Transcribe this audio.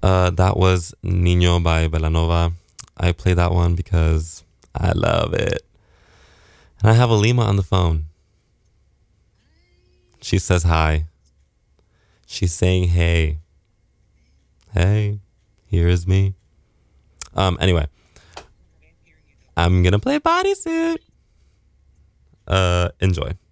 That was Nino by Belanova. I play that one because I love it. And I have Alima on the phone. She says hi. She's saying hey. Hey, here's me. Anyway, I'm gonna play Bodysuit. Enjoy.